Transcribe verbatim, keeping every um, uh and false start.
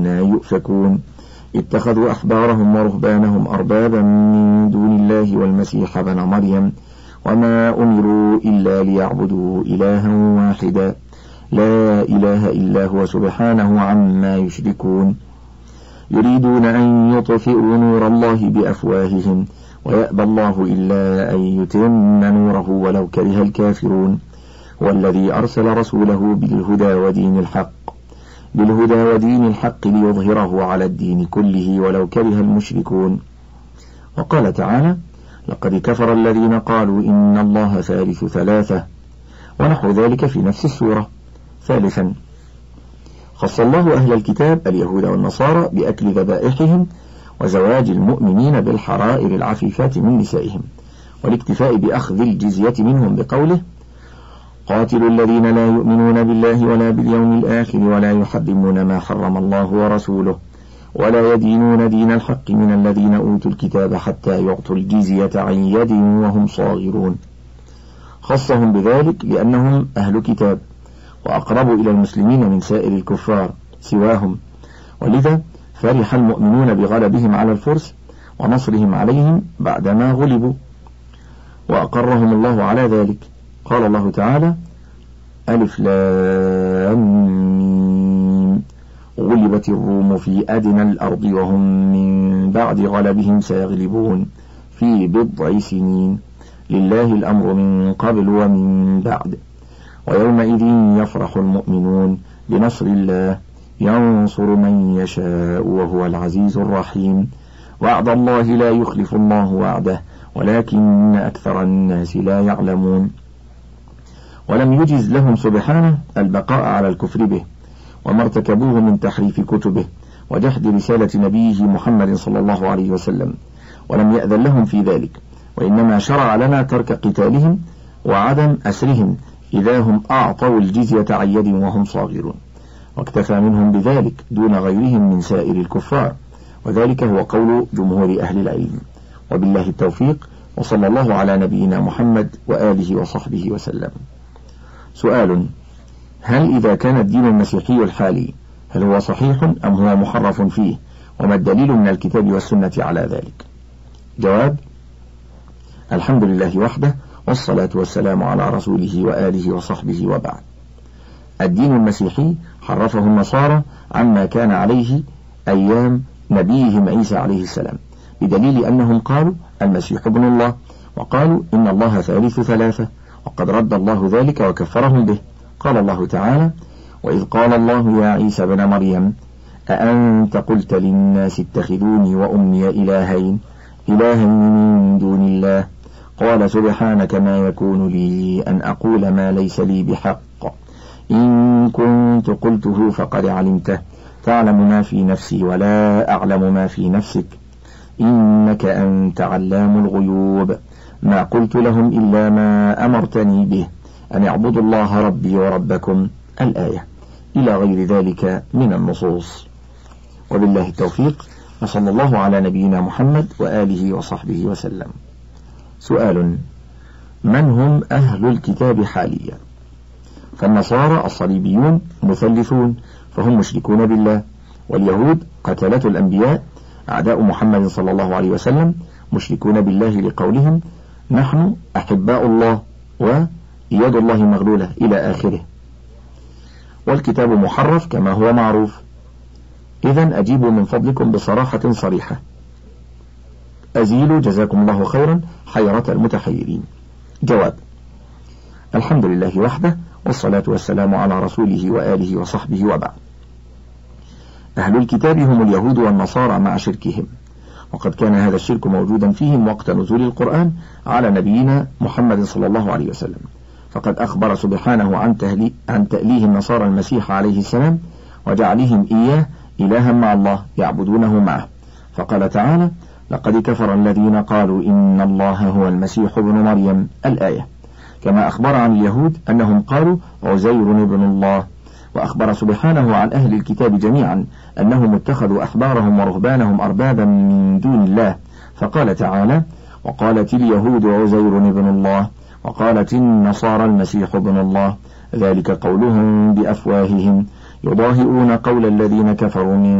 عنا يؤفكون اتخذوا أحبارهم ورهبانهم أربابا من دون الله والمسيح ابن مريم وما أمروا إلا ليعبدوا إلها واحدا لا إله إلا هو سبحانه عما يشركون يريدون أن يطفئوا نور الله بأفواههم ويأبى الله إلا أن يتم نوره ولو كره الكافرون والذي أرسل رسوله بالهدى ودين الحق بالهدى ودين الحق ليظهره على الدين كله ولو كره المشركون. وقال تعالى لقد كفر الذين قالوا إن الله ثالث ثلاثة ونحو ذلك في نفس السورة. ثالثا خص الله أهل الكتاب اليهود والنصارى بأكل ذبائحهم وزواج المؤمنين بالحرائر العفيفات من نسائهم والاكتفاء بأخذ الجزية منهم بقوله قاتلوا الذين لا يؤمنون بالله ولا باليوم الآخر ولا يحرمون ما حرم الله ورسوله ولا يدينون دين الحق من الذين أوتوا الكتاب حتى يعطوا الجزية عن يد وهم صاغرون. خصهم بذلك لأنهم أهل كتاب وأقرب إلى المسلمين من سائر الكفار سواهم، ولذا فرح المؤمنون بغلبهم على الفرس ونصرهم عليهم بعدما غلبوا وأقرهم الله على ذلك. قال الله تعالى ألف لام ميم غلبت الروم في أدنى الأرض وهم من بعد غلبهم سيغلبون في بضع سنين لله الأمر من قبل ومن بعد ويومئذ يفرح المؤمنون بنصر الله ينصر من يشاء وهو العزيز الرحيم. وعد الله لا يخلف الله وعده ولكن أكثر الناس لا يعلمون. ولم يجز لهم سبحانه البقاء على الكفر به وما ارتكبوه من تحريف كتبه وجحد رسالة نبيه محمد صلى الله عليه وسلم، ولم يأذن لهم في ذلك، وإنما شرع لنا ترك قتالهم وعدم أسرهم إذا هم أعطوا الجزية عن يد وهم صاغرون، واكتفى منهم بذلك دون غيرهم من سائر الكفار، وذلك هو قول جمهور أهل العلم. وبالله التوفيق، وصلى الله على نبينا محمد وآله وصحبه وسلم. سؤال: هل إذا كان الدين المسيحي الحالي هل هو صحيح أم هو محرف فيه، وما الدليل من الكتاب والسنة على ذلك؟ جواب: الحمد لله وحده والصلاة والسلام على رسوله وآله وصحبه وبعد. الدين المسيحي حرفه النصارى عما كان عليه أيام نبيهم عيسى عليه السلام، بدليل أنهم قالوا المسيح ابن الله، وقالوا إن الله ثالث ثلاثة، وقد رد الله ذلك وكفرهم به. قال الله تعالى: وإذ قال الله يا عيسى ابن مريم أأنت قلت للناس اتخذوني وأمي إلهين إلهين من دون الله قال سبحانك ما يكون لي أن أقول ما ليس لي بحق إن كنت قلته فقد علمته تعلم ما في نفسي ولا أعلم ما في نفسك إنك أنت علام الغيوب ما قلت لهم إلا ما أمرتني به أن اعبدوا الله ربي وربكم الآية، إلى غير ذلك من النصوص. وبالله التوفيق، وصلى الله على نبينا محمد وآله وصحبه وسلم. سؤال: من هم أهل الكتاب حاليا؟ فالنصارى الصليبيون مثلثون فهم مشركون بالله، واليهود قتلة الأنبياء أعداء محمد صلى الله عليه وسلم مشركون بالله لقولهم نحن أحباء الله ويد الله مغلولة إلى آخره، والكتاب محرف كما هو معروف. إذن أجيبوا من فضلكم بصراحة صريحة، أزيلوا جزاكم الله خيرا حيرة المتحيرين. جواب: الحمد لله وحده والصلاة والسلام على رسوله وآله وصحبه وبعد. أهل الكتاب هم اليهود والنصارى مع شركهم، وقد كان هذا الشرك موجودا فيهم وقت نزول القرآن على نبينا محمد صلى الله عليه وسلم، فقد أخبر سبحانه عن, عن تأليه النصارى المسيح عليه السلام وجعلهم إياه إلها مع الله يعبدونه معه، فقال تعالى: لقد كفر الذين قالوا إن الله هو المسيح ابن مريم الآية، كما أخبر عن اليهود أنهم قالوا عزير ابن الله. وأخبر سبحانه عن أهل الكتاب جميعا أنهم اتخذوا أحبارهم ورهبانهم أربابا من دون الله، فقال تعالى: وقالت اليهود عزير ابن الله وقالت النصارى المسيح ابن الله ذلك قولهم بأفواههم يضاهئون قول الذين كفروا من